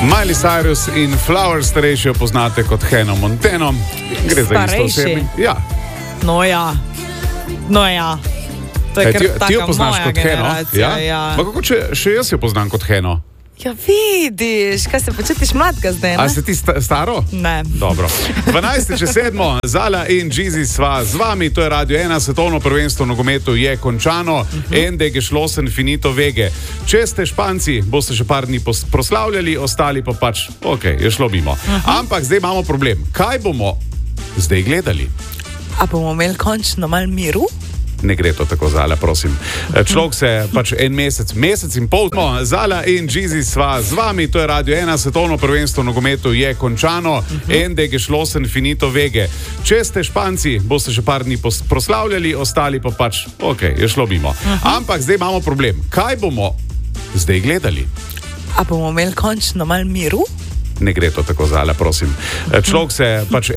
Miley Cyrus in Flowers, starejši jo poznate kot Hannah Montana. Gre za isto osebo. Ja. No ja. To je Ti jo poznaš kot Hannah? Ja. Pa kako še jaz jo poznam kot Hannah? Ja, vidiš, kaj se počutiš mladka zdaj, ne? A si ti staro? Ne. Dobro. 12.7. Zala in Jeezy sva z vami, to je Radio 1, svetovno prvenstvo v nogometu je končano. Ende geschlossen finito vege. Če ste Španci, boste še par dni proslavljali, ostali pa pač, je šlo mimo. Ampak zdaj imamo problem. Kaj bomo zdaj gledali? A bomo imeli končno malo miru? Ne gre to tako, Zala, prosim. Človek se pač en mesec in pol. Zala in Jeezy sva z vami, to je Radio 1, svetovno prvenstvo v nogometu je končano. Ende geschlossen finito vege. Če ste Španci, boste še par dni proslavljali, ostali pa pač, je šlo mimo. Ampak zdaj imamo problem. Kaj bomo zdaj gledali? A bomo imeli končno malo miru? Ne gre to tako, Zala, prosim. Človek se pač